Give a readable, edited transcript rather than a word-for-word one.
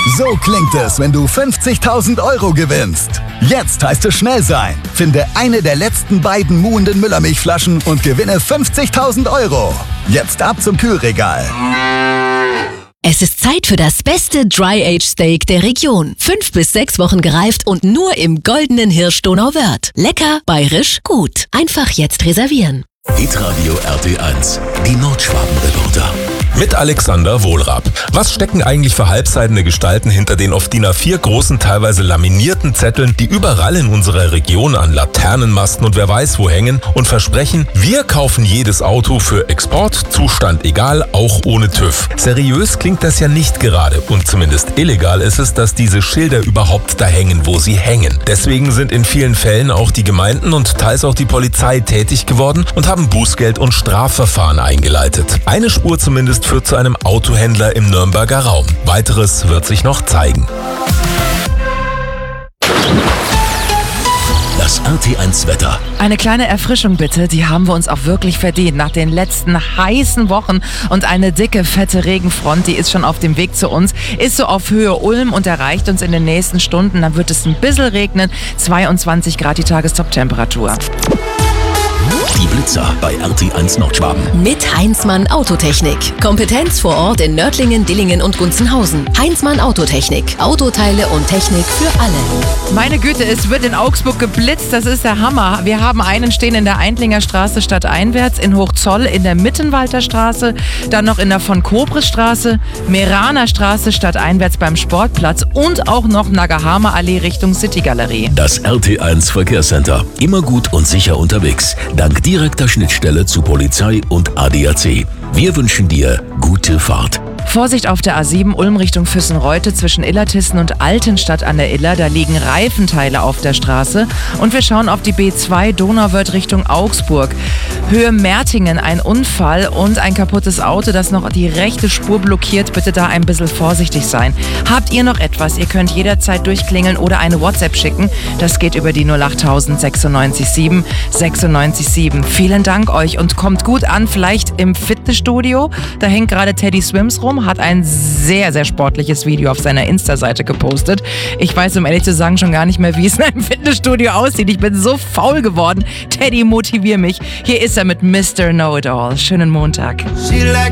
So klingt es, wenn du 50.000 € gewinnst. Jetzt heißt es schnell sein. Finde eine der letzten beiden muhenden Müllermilchflaschen und gewinne 50.000 €. Jetzt ab zum Kühlregal. Es ist Zeit für das beste Dry-Age-Steak der Region. 5 bis 6 Wochen gereift und nur im goldenen Hirsch Donauwörth. Lecker, bayerisch, gut. Einfach jetzt reservieren. Hitradio RT1, die Nordschwaben-Reporter. Mit Alexander Wohlrab. Was stecken eigentlich für halbseidene Gestalten hinter den auf DIN A4 großen, teilweise laminierten Zetteln, die überall in unserer Region an Laternenmasten und wer weiß wo hängen und versprechen, wir kaufen jedes Auto für Export, Zustand egal, auch ohne TÜV. Seriös klingt das ja nicht gerade und zumindest illegal ist es, dass diese Schilder überhaupt da hängen, wo sie hängen. Deswegen sind in vielen Fällen auch die Gemeinden und teils auch die Polizei tätig geworden und haben Bußgeld- und Strafverfahren eingeleitet. Eine Spur zumindest führt zu einem Autohändler im Nürnberger Raum. Weiteres wird sich noch zeigen. Das RT1 Wetter. Eine kleine Erfrischung bitte, die haben wir uns auch wirklich verdient nach den letzten heißen Wochen und eine dicke, fette Regenfront, die ist schon auf dem Weg zu uns, ist so auf Höhe Ulm und erreicht uns in den nächsten Stunden. Dann wird es ein bisschen regnen, 22 Grad die Tagestop-Temperatur. Die Blitzer bei RT1 Nordschwaben. Mit Heinzmann Autotechnik. Kompetenz vor Ort in Nördlingen, Dillingen und Gunzenhausen. Heinzmann Autotechnik. Autoteile und Technik für alle. Meine Güte, es wird in Augsburg geblitzt, das ist der Hammer. Wir haben einen stehen in der Eindlinger Straße stadteinwärts, in Hochzoll in der Mittenwalder Straße, dann noch in der von Kobres Straße, Meraner Straße stadteinwärts beim Sportplatz und auch noch Nagahama Allee Richtung City Galerie. Das RT1 Verkehrscenter. Immer gut und sicher unterwegs. Dank direkter Schnittstelle zu Polizei und ADAC. Wir wünschen dir gute Fahrt. Vorsicht auf der A7 Ulm Richtung Füssenreute zwischen Illertissen und Altenstadt an der Iller. Da liegen Reifenteile auf der Straße. Und wir schauen auf die B2 Donauwörth Richtung Augsburg. Höhe Mertingen, ein Unfall und ein kaputtes Auto, das noch die rechte Spur blockiert. Bitte da ein bisschen vorsichtig sein. Habt ihr noch etwas? Ihr könnt jederzeit durchklingeln oder eine WhatsApp schicken. Das geht über die 08000 967 967. Vielen Dank euch und kommt gut an, vielleicht im Fitnessstudio. Da hängt gerade Teddy Swims rum, hat ein sehr, sehr sportliches Video auf seiner Insta-Seite gepostet. Ich weiß, um ehrlich zu sagen, schon gar nicht mehr, wie es in einem Fitnessstudio aussieht. Ich bin so faul geworden. Teddy, motivier mich. Hier ist er mit Mr. Know-It-All. Schönen Montag.